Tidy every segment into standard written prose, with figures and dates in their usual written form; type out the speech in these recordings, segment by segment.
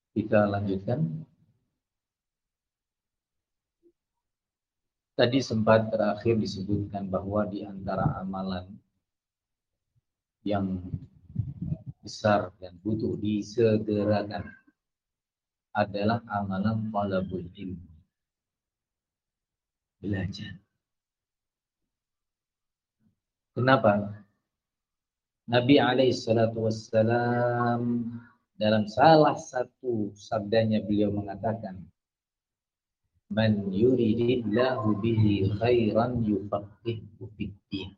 Kita lanjutkan. Tadi sempat terakhir disebutkan bahwa di antara amalan yang besar dan butuh disegerakan adalah amalan talabul ilmi, belajar. Kenapa? Nabi SAW dalam salah satu sabdanya beliau mengatakan, "Man yuridillahu bihi khairan yufaqihuhu fiddin."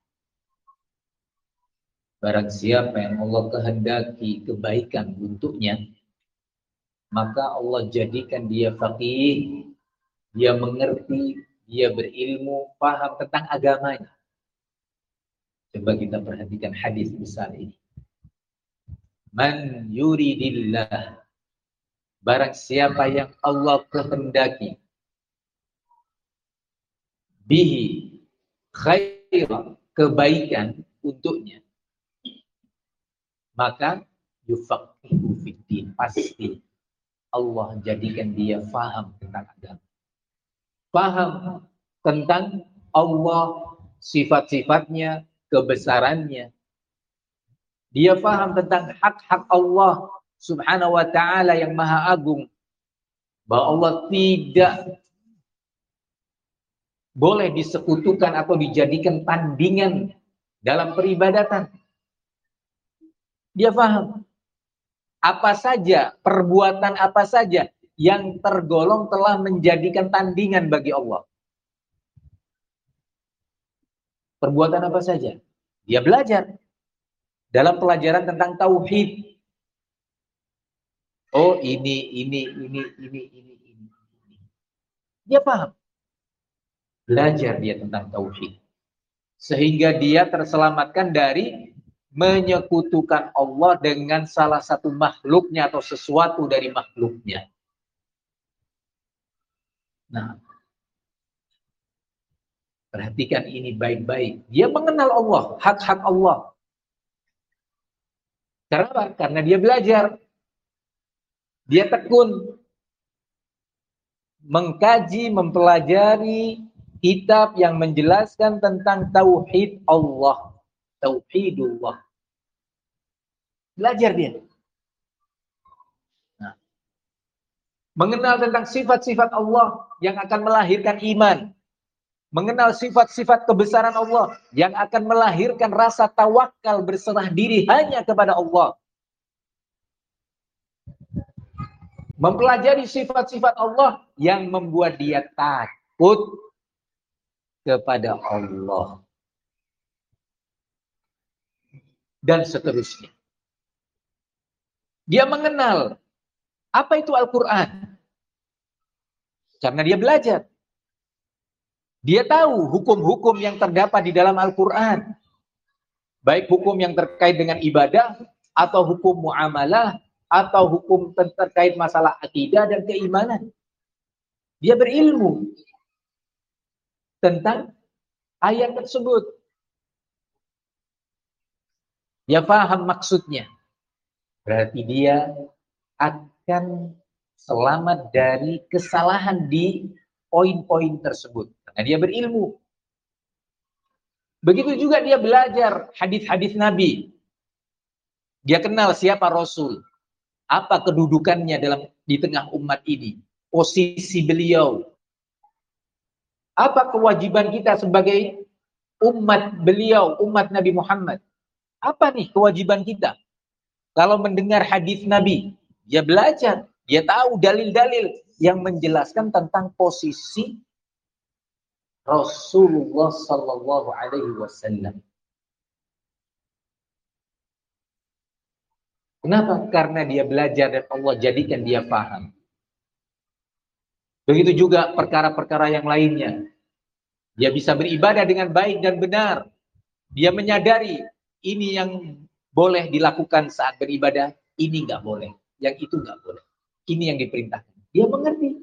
Barang siapa yang Allah kehendaki kebaikan untuknya, maka Allah jadikan dia faqih, dia mengerti, dia berilmu, paham tentang agamanya. Coba kita perhatikan hadis besar ini. Man yuridillah, barang siapa yang Allah kehendaki, bihi khairan, kebaikan untuknya, maka yufaqihu fiddin, pasti Allah jadikan dia faham tentang agama, faham tentang Allah, sifat-sifatnya, kebesarannya. Dia faham tentang hak-hak Allah subhanahu wa ta'ala yang maha agung, bahwa Allah tidak boleh disekutukan atau dijadikan tandingan dalam peribadatan. Dia faham apa saja, perbuatan apa saja yang tergolong telah menjadikan tandingan bagi Allah. Perbuatan apa saja? Dia belajar dalam pelajaran tentang tauhid. Oh, ini. Dia paham. Belajar dia tentang tauhid. Sehingga dia terselamatkan dari menyekutukan Allah dengan salah satu makhluknya atau sesuatu dari makhluknya. Nah, perhatikan ini baik-baik. Dia mengenal Allah, hak-hak Allah. Kenapa? Karena dia belajar. Dia tekun mengkaji, mempelajari kitab yang menjelaskan tentang tauhid Allah, tauhidullah. Belajar dia. Nah, mengenal tentang sifat-sifat Allah yang akan melahirkan iman. Mengenal sifat-sifat kebesaran Allah yang akan melahirkan rasa tawakal, berserah diri hanya kepada Allah. Mempelajari sifat-sifat Allah yang membuat dia takut kepada Allah. Dan seterusnya. Dia mengenal apa itu Al-Quran. Karena dia belajar. Dia tahu hukum-hukum yang terdapat di dalam Al-Quran. Baik hukum yang terkait dengan ibadah, atau hukum muamalah, atau hukum terkait masalah akidah dan keimanan. Dia berilmu tentang ayat tersebut. Dia paham maksudnya. Berarti dia akan selamat dari kesalahan di poin-poin tersebut. Karena dia berilmu. Begitu juga dia belajar hadis-hadis Nabi. Dia kenal siapa Rasul. Apa kedudukannya di tengah umat ini. Posisi beliau. Apa kewajiban kita sebagai umat beliau, umat Nabi Muhammad. Apa nih kewajiban kita? Kalau mendengar hadis Nabi, dia belajar. Dia tahu dalil-dalil yang menjelaskan tentang posisi Rasulullah sallallahu alaihi wasallam. Kenapa? Karena dia belajar dan Allah jadikan dia paham. Begitu juga perkara-perkara yang lainnya. Dia bisa beribadah dengan baik dan benar. Dia menyadari ini yang boleh dilakukan saat beribadah, ini nggak boleh. Yang itu nggak boleh. Ini yang diperintahkan. Dia mengerti.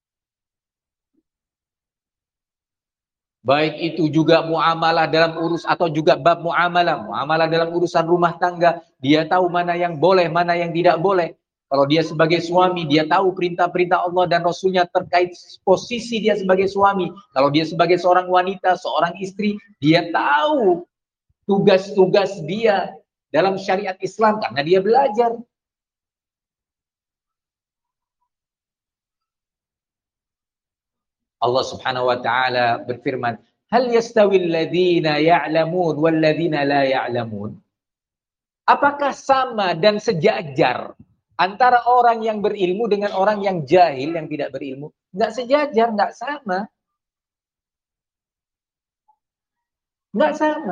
Baik itu juga muamalah dalam atau juga bab muamalah dalam urusan rumah tangga, dia tahu mana yang boleh, mana yang tidak boleh. Kalau dia sebagai suami, dia tahu perintah-perintah Allah dan Rasulnya terkait posisi dia sebagai suami. Kalau dia sebagai seorang wanita, seorang istri, dia tahu tugas-tugas dia dalam syariat Islam karena dia belajar. Allah Subhanahu wa taala berfirman, "Hal yastawil ladzina ya'lamun wal ladzina la ya'lamun?" Apakah sama dan sejajar antara orang yang berilmu dengan orang yang jahil yang tidak berilmu? Enggak sejajar, enggak sama. Enggak sama.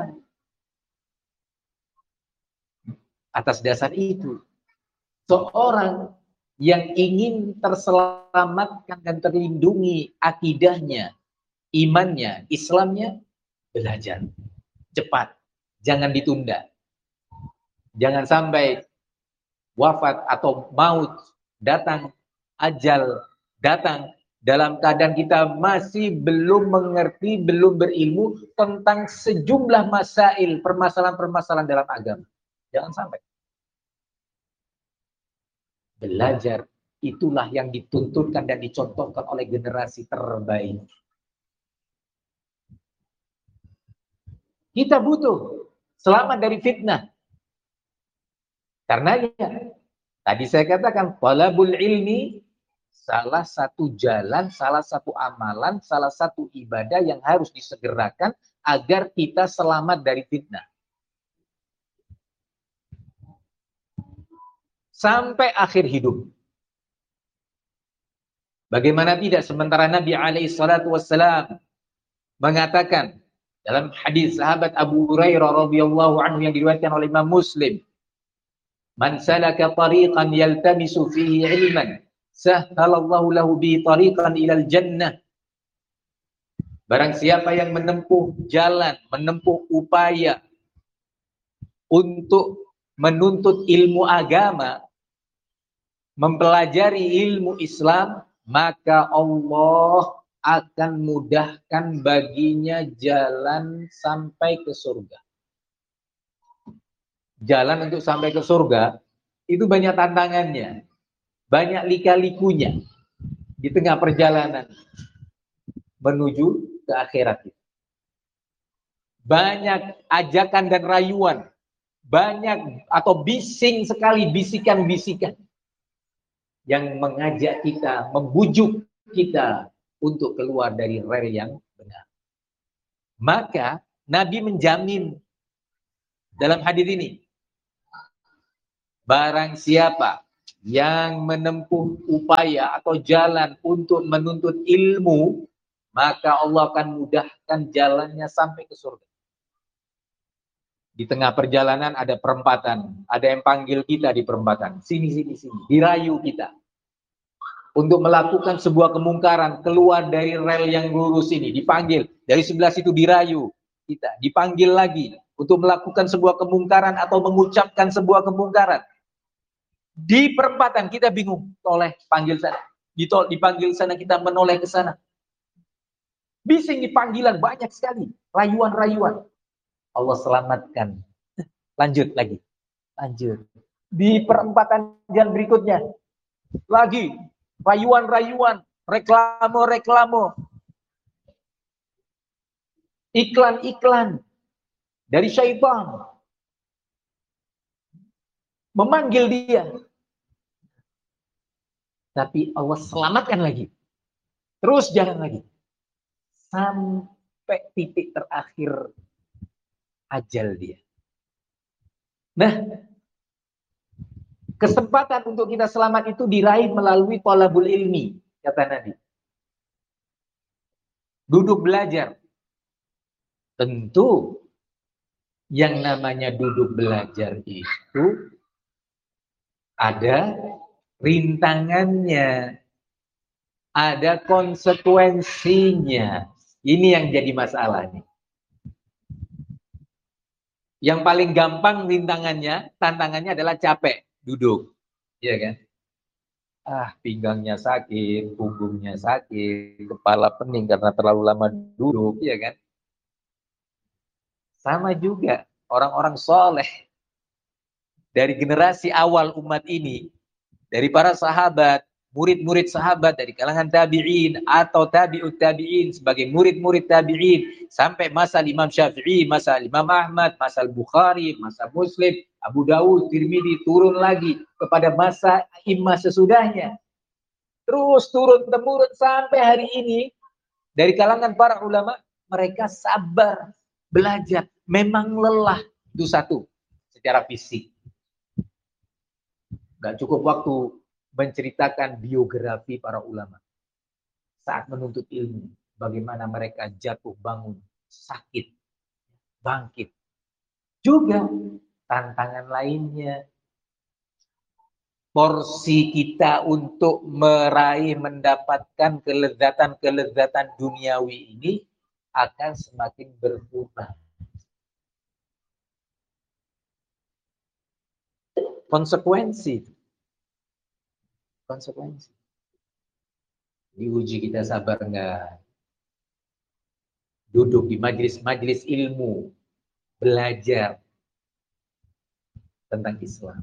Atas dasar itu, seorang yang ingin terselamatkan dan terlindungi akidahnya, imannya, Islamnya, belajar cepat, jangan ditunda. Jangan sampai wafat atau maut datang, ajal datang dalam keadaan kita masih belum mengerti, belum berilmu tentang sejumlah masail, permasalahan-permasalahan dalam agama. Jangan sampai. Belajar, itulah yang dituntutkan dan dicontohkan oleh generasi terbaik. Kita butuh selamat dari fitnah. Karena tadi saya katakan, talabul ilmi salah satu jalan, salah satu amalan, salah satu ibadah yang harus disegerakan agar kita selamat dari fitnah. Sampai akhir hidup. Bagaimana tidak, sementara Nabi SAW mengatakan dalam hadis sahabat Abu Hurairah radhiyallahu anhu yang diriwayatkan oleh Imam Muslim, "Man salaka tariqan yaltamisu fihi ilman, sahhalallahu lahu bi tariqan ilal jannah." Barang siapa yang menempuh jalan, menempuh upaya untuk menuntut ilmu agama, mempelajari ilmu Islam, maka Allah akan mudahkan baginya jalan sampai ke surga. Jalan untuk sampai ke surga itu banyak tantangannya, banyak lika-likunya di tengah perjalanan menuju ke akhirat. Banyak ajakan dan rayuan, banyak atau bising sekali bisikan-bisikan yang mengajak kita, membujuk kita untuk keluar dari rel yang benar. Maka Nabi menjamin dalam hadis ini, barang siapa yang menempuh upaya atau jalan untuk menuntut ilmu, maka Allah akan mudahkan jalannya sampai ke surga. Di tengah perjalanan ada perempatan, ada yang panggil kita di perempatan, sini, dirayu kita untuk melakukan sebuah kemungkaran, keluar dari rel yang lurus ini, dipanggil, dari sebelah situ dirayu kita, dipanggil lagi untuk melakukan sebuah kemungkaran atau mengucapkan sebuah kemungkaran. Di perempatan kita bingung, toleh panggil sana, dipanggil sana, kita menoleh ke sana. Bising di panggilan banyak sekali, rayuan-rayuan. Allah selamatkan. Lanjut lagi. Lanjut. Di perempatan jalan berikutnya. Lagi. Rayuan-rayuan. Reklame-reklame. Iklan-iklan. Dari syaitan. Memanggil dia. Tapi Allah selamatkan lagi. Terus jalan lagi. Sampai titik terakhir ajal dia. Nah, kesempatan untuk kita selamat itu diraih melalui thalabul ilmi, kata Nabi. Duduk belajar. Tentu yang namanya duduk belajar itu ada rintangannya, ada konsekuensinya. Ini yang jadi masalah nih. Yang paling gampang rintangannya, tantangannya adalah capek, duduk. Iya kan? Pinggangnya sakit, punggungnya sakit, kepala pening karena terlalu lama duduk, iya kan? Sama juga orang-orang soleh dari generasi awal umat ini, dari para sahabat, murid-murid sahabat dari kalangan tabi'in atau tabi'ut tabi'in sebagai murid-murid tabi'in sampai masa Imam Syafi'i, masa Imam Ahmad, masa Bukhari, masa Muslim, Abu Dawud, Tirmidzi, turun lagi kepada masa imam sesudahnya. Terus turun temurun sampai hari ini dari kalangan para ulama, mereka sabar belajar. Memang lelah itu satu secara fisik. Gak cukup waktu menceritakan biografi para ulama saat menuntut ilmu, bagaimana mereka jatuh bangun, sakit, bangkit. Juga tantangan lainnya, porsi kita untuk meraih, mendapatkan kelezatan-kelezatan duniawi ini akan semakin berkurang. Konsekuensi. Diuji kita sabar enggak? Duduk di majelis ilmu, belajar tentang Islam.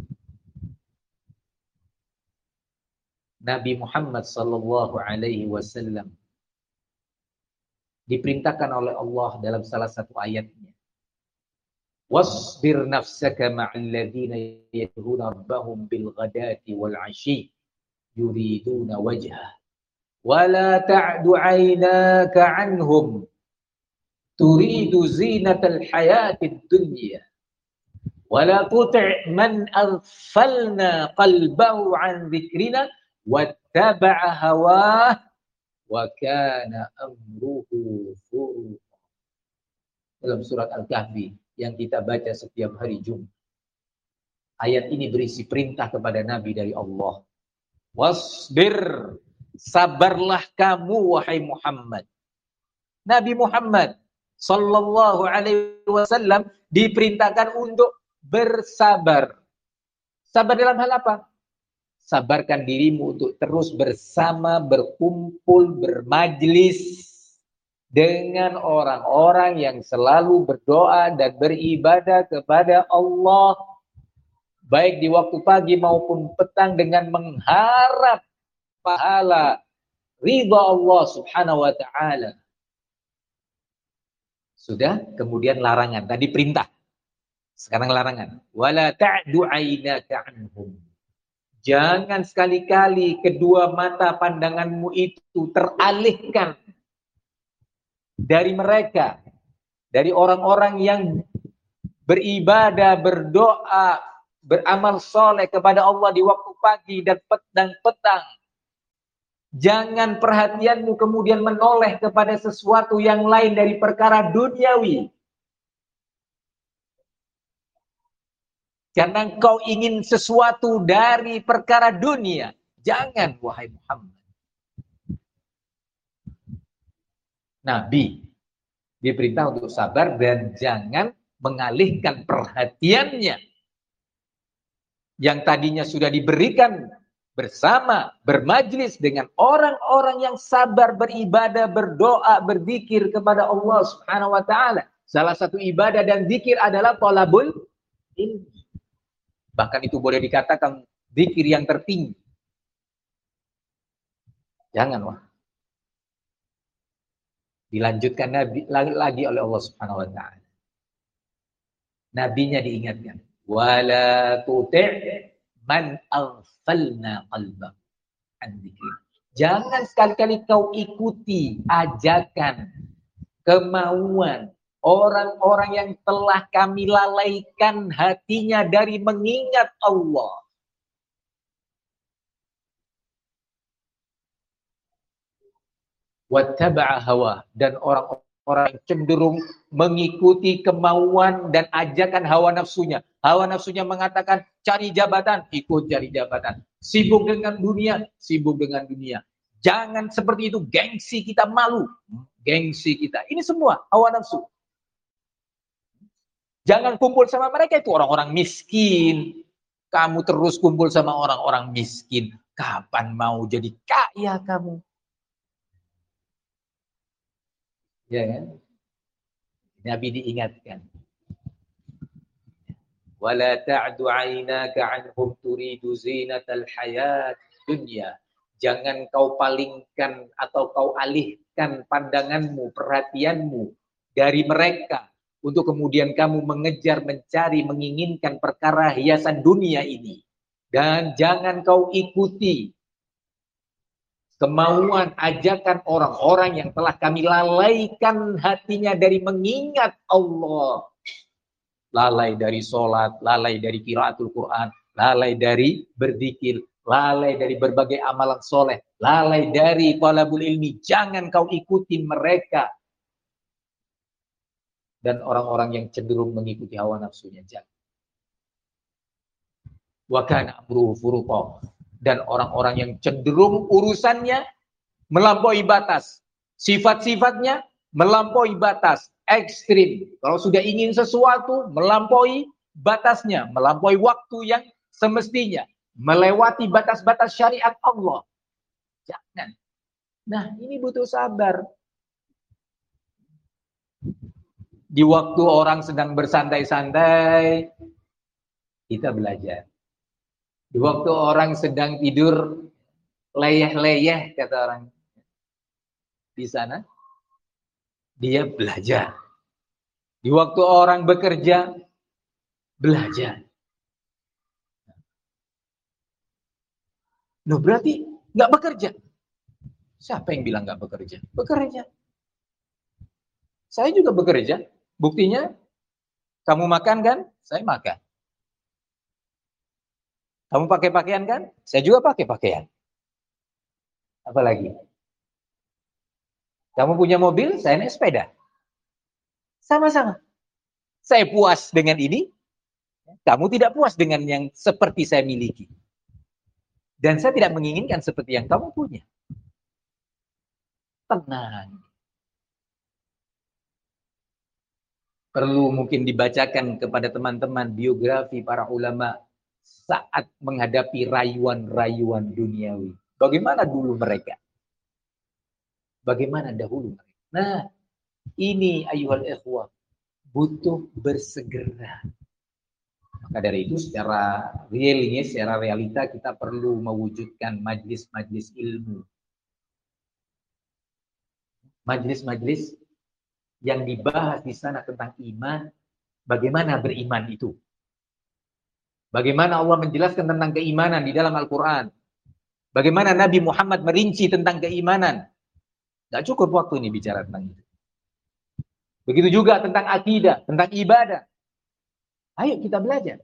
Nabi Muhammad sallallahu alaihi wasallam diperintahkan oleh Allah dalam salah satu ayatnya, wasbir nafsaka ma'al ladzina yad'una rabbahum bil ghadati wal 'ashi yuriduna wajhah wa la ta'du 'ainaka 'anhum turidu zinatal hayatid dunya wa la tuti' man aghfalna qalbahu 'an dzikrina wattaba'a hawah wa kana amruhu furuta. Dalam surat Al-Kahfi yang kita baca setiap hari Jumat. Ayat ini berisi perintah kepada Nabi dari Allah. Wasbir, sabarlah kamu wahai Muhammad. Nabi Muhammad sallallahu alaihi wasallam diperintahkan untuk bersabar. Sabar dalam hal apa? Sabarkan dirimu untuk terus bersama, berkumpul, bermajlis dengan orang-orang yang selalu berdoa dan beribadah kepada Allah, baik di waktu pagi maupun petang, dengan mengharap pahala ridha Allah subhanahu wa ta'ala. Sudah, kemudian larangan. Tadi perintah, sekarang larangan. Wala ta'du 'ainaka 'anhum. Jangan sekali-kali kedua mata pandanganmu itu teralihkan dari mereka, dari orang-orang yang beribadah, berdoa, beramal soleh kepada Allah di waktu pagi dan petang. Jangan perhatianmu kemudian menoleh kepada sesuatu yang lain dari perkara duniawi. Karena engkau ingin sesuatu dari perkara dunia. Jangan, wahai Muhammad. Nabi diperintah untuk sabar dan jangan mengalihkan perhatiannya yang tadinya sudah diberikan bersama, bermajlis dengan orang-orang yang sabar, beribadah, berdoa, berzikir kepada Allah Subhanahu wa ta'ala. Salah satu ibadah dan zikir adalah thalabul ilmi. Bahkan itu boleh dikatakan zikir yang tertinggi. Jangan, wah. Dilanjutkan Nabi lagi oleh Allah Subhanahu wa ta'ala. Nabinya diingatkan, wala tuti' man aghfalna qalbah an dzikri. Jangan sekali-kali kau ikuti ajakan, kemauan orang-orang yang telah kami lalaikan hatinya dari mengingat Allah. Wattaba'a hawa, dan orang-orang yang cenderung mengikuti kemauan dan ajakan hawa nafsunya. Hawa nafsunya mengatakan cari jabatan, ikut cari jabatan. Sibuk dengan dunia, sibuk dengan dunia. Jangan seperti itu, gengsi kita malu. Gengsi kita. Ini semua hawa nafsu. Jangan kumpul sama mereka, itu orang-orang miskin. Kamu terus kumpul sama orang-orang miskin. Kapan mau jadi kaya kamu? Ya kan? Nabi diingatkan. Wala ta'du 'ainaka 'anhum turidu zinatal hayat dunya. Jangan kau palingkan atau kau alihkan pandanganmu, perhatianmu dari mereka untuk kemudian kamu mengejar, mencari, menginginkan perkara hiasan dunia ini. Dan jangan kau ikuti kemauan, ajakan orang-orang yang telah kami lalaikan hatinya dari mengingat Allah. Lalai dari sholat, lalai dari qiraatul Quran, lalai dari berzikir, lalai dari berbagai amalan soleh, lalai dari talabul ilmi. Jangan kau ikuti mereka. Dan orang-orang yang cenderung mengikuti hawa nafsunya. Jangan. Wa kana amruhu furuta. Dan orang-orang yang cenderung urusannya melampaui batas. Sifat-sifatnya melampaui batas. Ekstrim. Kalau sudah ingin sesuatu, melampaui batasnya. Melampaui waktu yang semestinya. Melewati batas-batas syariat Allah. Jangan. Nah, ini butuh sabar. Di waktu orang sedang bersantai-santai, kita belajar. Di waktu orang sedang tidur, leyeh-leyeh, kata orang di sana, dia belajar. Di waktu orang bekerja, belajar. Loh, berarti nggak bekerja? Siapa yang bilang nggak bekerja? Bekerja. Saya juga bekerja. Buktinya, kamu makan kan? Saya makan. Kamu pakai pakaian kan? Saya juga pakai pakaian. Apalagi? Kamu punya mobil, saya naik sepeda. Sama-sama. Saya puas dengan ini, kamu tidak puas dengan yang seperti saya miliki. Dan saya tidak menginginkan seperti yang kamu punya. Tenang. Perlu mungkin dibacakan kepada teman-teman biografi para ulama saat menghadapi rayuan-rayuan duniawi. Bagaimana dulu mereka? Bagaimana dahulu mereka? Nah, ini ayuhal ikhwah, butuh bersegera. Maka dari itu secara realnya, secara realita kita perlu mewujudkan majlis-majlis ilmu. Majlis-majlis yang dibahas di sana tentang iman, bagaimana beriman itu. Bagaimana Allah menjelaskan tentang keimanan di dalam Al-Quran. Bagaimana Nabi Muhammad merinci tentang keimanan. Gak cukup waktu ini bicara tentang itu. Begitu juga tentang akidah, tentang ibadah. Ayo kita belajar.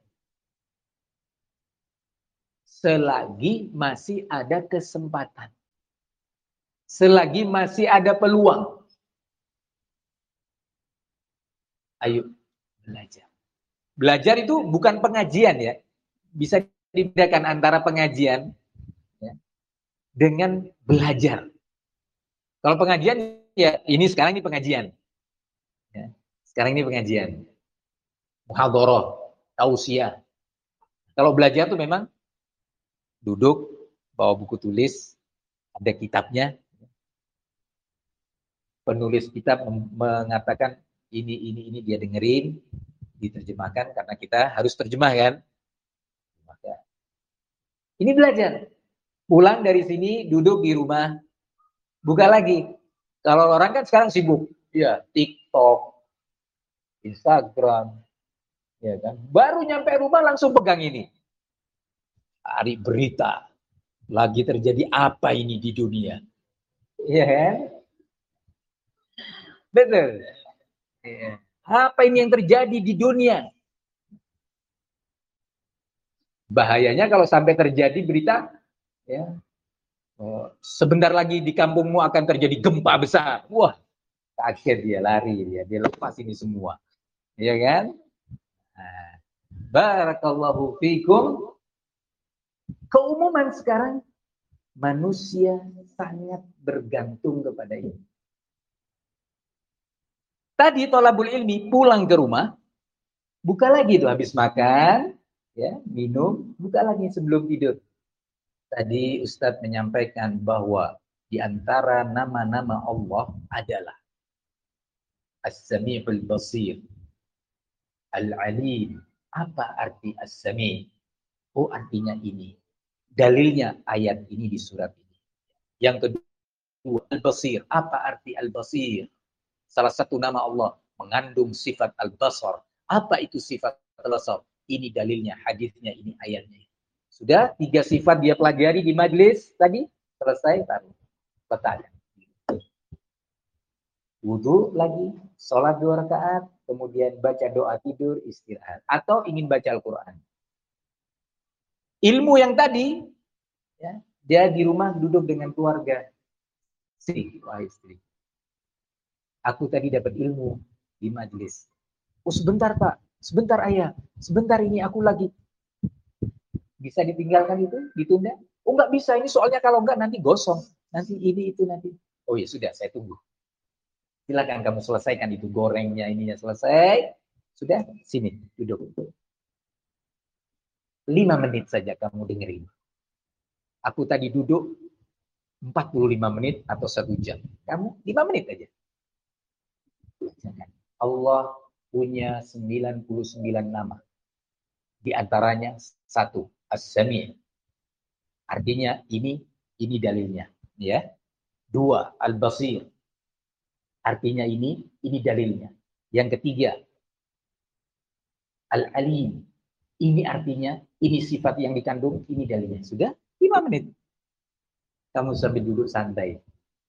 Selagi masih ada kesempatan. Selagi masih ada peluang. Ayo belajar. Belajar itu bukan pengajian ya. Bisa dibedakan antara pengajian ya, dengan belajar. Kalau pengajian ya ini sekarang ini pengajian. Ya, sekarang ini pengajian. Muhadharah, tausiah. Kalau belajar tuh memang duduk, bawa buku tulis, ada kitabnya. Penulis kitab mengatakan ini dia dengerin, diterjemahkan karena kita harus terjemah kan. Ini belajar. Pulang dari sini, duduk di rumah, buka lagi. Kalau orang kan sekarang sibuk, ya TikTok, Instagram, ya kan. Baru nyampe rumah langsung pegang ini. Hari berita, lagi terjadi apa ini di dunia? Iya kan? Betul. Ya. Apa ini yang terjadi di dunia? Bahayanya kalau sampai terjadi berita, ya, sebentar lagi di kampungmu akan terjadi gempa besar. Wah, kaget dia, lari dia lepas ini semua. Iya kan? Nah, barakallahu fikum. Keumuman sekarang manusia sangat bergantung kepada ini. Tadi tolabul ilmi pulang ke rumah, buka lagi tuh habis makan, ya, minum, buka lagi sebelum tidur. Tadi Ustadz menyampaikan bahwa di antara nama-nama Allah adalah As-Sami'ul Basir, Al-Alim, Apa arti as-sami? Oh, artinya ini. Dalilnya ayat ini di surat ini. Yang kedua, al-basir. Apa arti al-basir? Salah satu nama Allah mengandung sifat al-basar. Apa itu sifat al-basar? Ini dalilnya, hadisnya, ini ayatnya. Sudah 3 sifat dia pelajari di majlis tadi, selesai baru bertanya. Wudu lagi, sholat 2 rakaat, kemudian baca doa tidur, istirahat. Atau ingin baca Al-Quran. Ilmu yang tadi, ya, dia di rumah duduk dengan keluarga. Istri. Aku tadi dapat ilmu di majlis. Oh, sebentar Pak, sebentar Ayah, sebentar ini aku lagi. Bisa ditinggalkan itu, ditunda? Oh, nggak bisa, ini soalnya kalau nggak nanti gosong. Nanti ini, itu, nanti. Oh ya sudah, saya tunggu. Silakan kamu selesaikan itu, gorengnya, ininya selesai. Sudah, sini, duduk. 5 menit saja kamu dengerin. Aku tadi duduk 45 menit atau 1 jam. Kamu 5 menit aja. Allah punya 99 nama. Di antaranya 1, As-Sami'. Artinya ini dalilnya, ya. 2, Al-Basir. Artinya ini dalilnya. Yang ketiga, Al-Alim. Ini artinya, ini sifat yang dikandung, ini dalilnya. Sudah 5 menit. Kamu sambil duduk santai.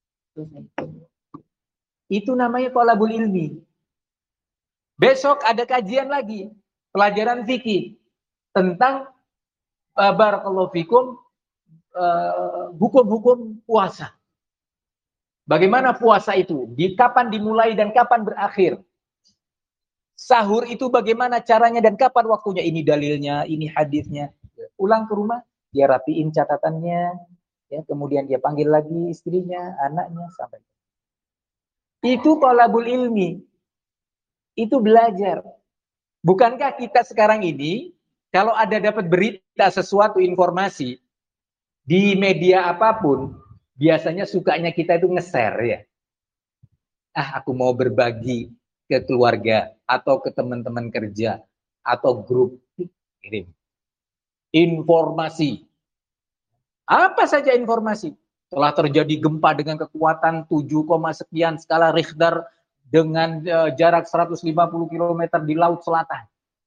Itu namanya thalabul ilmi. Besok ada kajian lagi, pelajaran fikih tentang barakallahu fikum hukum-hukum puasa. Bagaimana puasa itu? Kapan dimulai dan kapan berakhir? Sahur itu bagaimana caranya dan kapan waktunya? Ini dalilnya, ini hadisnya. Pulang ke rumah, dia rapiin catatannya, ya, kemudian dia panggil lagi istrinya, anaknya, sampai. Itu thalabul ilmi. Itu belajar. Bukankah kita sekarang ini, kalau ada dapat berita, sesuatu informasi, di media apapun, biasanya sukanya kita itu nge-share, ya. Aku mau berbagi ke keluarga, atau ke teman-teman kerja, atau grup, kirim. Informasi. Apa saja informasi? Telah terjadi gempa dengan kekuatan 7, sekian skala Richter, dengan jarak 150 km di Laut Selatan.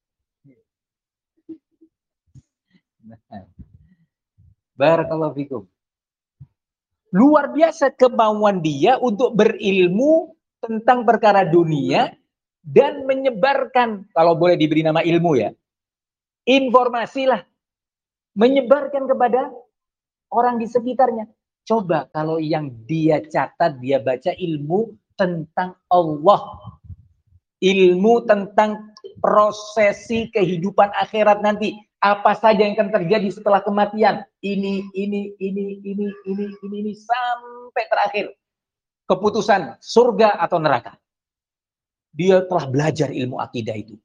Barakallahu fikum. Luar biasa kemauan dia untuk berilmu tentang perkara dunia dan menyebarkan, kalau boleh diberi nama ilmu, ya, informasi lah, menyebarkan kepada orang di sekitarnya. Coba kalau yang dia catat, dia baca ilmu tentang Allah, ilmu tentang prosesi kehidupan akhirat nanti, apa saja yang akan terjadi setelah kematian, ini sampai terakhir keputusan surga atau neraka. Dia telah belajar ilmu akidah itu.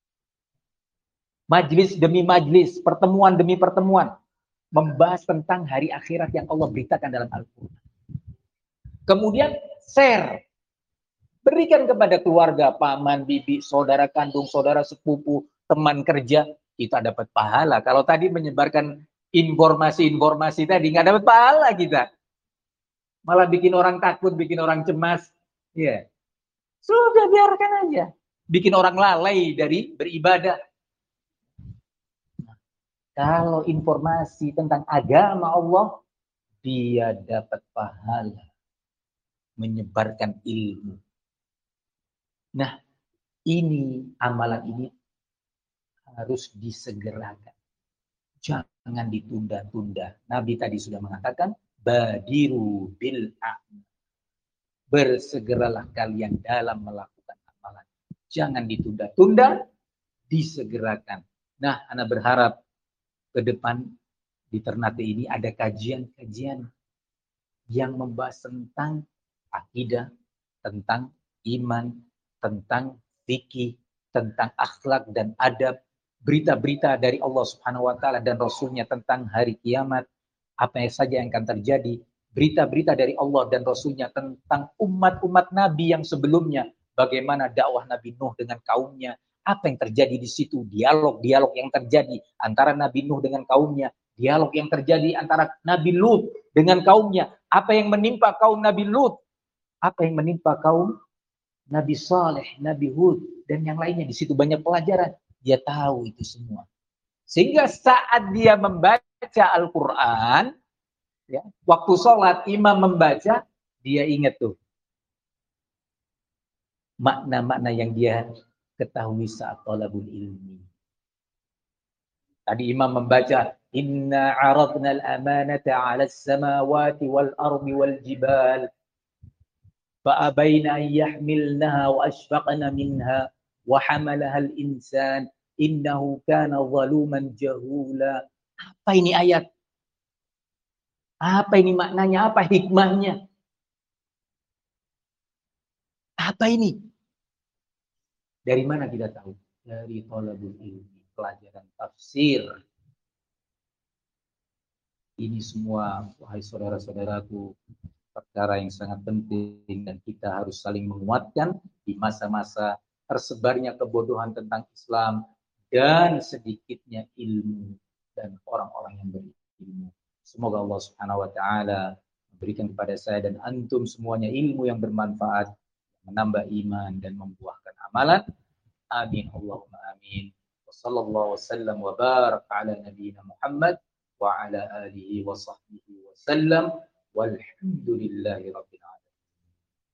Majlis demi majlis, pertemuan demi pertemuan, membahas tentang hari akhirat yang Allah beritakan dalam Al-Quran. Kemudian share, berikan kepada keluarga, paman, bibi, saudara kandung, saudara sepupu, teman kerja, kita dapat pahala. Kalau tadi menyebarkan informasi-informasi tadi, nggak dapat pahala kita. Malah bikin orang takut, bikin orang cemas. Ya, sudah biarkan aja. Bikin orang lalai dari beribadah. Kalau informasi tentang agama Allah, dia dapat pahala menyebarkan ilmu. Nah, ini amalan ini harus disegerakan. Jangan ditunda-tunda. Nabi tadi sudah mengatakan, badiru bil a'mal. Bersegeralah kalian dalam melakukan amalan. Jangan ditunda-tunda, disegerakan. Nah, Ana berharap ke depan di Ternate ini ada kajian-kajian yang membahas tentang akidah, tentang iman, tentang fikih, tentang akhlak dan adab, berita-berita dari Allah Subhanahu wa taala dan Rasulnya tentang hari kiamat, apa saja yang akan terjadi, berita-berita dari Allah dan Rasulnya tentang umat-umat Nabi yang sebelumnya, bagaimana dakwah Nabi Nuh dengan kaumnya, Apa yang terjadi di situ? Dialog-dialog yang terjadi antara Nabi Nuh dengan kaumnya, dialog yang terjadi antara Nabi Lut dengan kaumnya, apa yang menimpa kaum Nabi Lut, apa yang menimpa kaum Nabi Saleh, Nabi Hud, dan yang lainnya. Di situ banyak pelajaran. Dia tahu itu semua. Sehingga saat dia membaca Al-Quran, ya, waktu sholat imam membaca, dia ingat tuh makna-makna yang dia ketahui saat thalabul ilmi. Tadi imam membaca, Inna aradna al-amanata ala as-samawati wal-ardi wal-jibal فأبين أن يحملنها وأشفقن منها وحملها الإنسان إنه كان ظلوما جهولا. Apa ini ayat? Apa ini maknanya? Apa hikmahnya? Apa ini? Dari mana kita tahu? Dari thalabul ilmi, pelajaran tafsir. Ini semua, wahai saudara-saudaraku, perkara yang sangat penting dan kita harus saling menguatkan di masa-masa tersebarnya kebodohan tentang Islam dan sedikitnya ilmu dan orang-orang yang berilmu. Semoga Allah Subhanahu wa taala memberikan kepada saya dan antum semuanya ilmu yang bermanfaat, menambah iman dan membuahkan amalan. Amin Allahumma amin. Wassallallahu wasallam wa barak ala nabiyyina Muhammad wa ala alihi wa sahbihi wasallam. Walhamdulillahi rabbil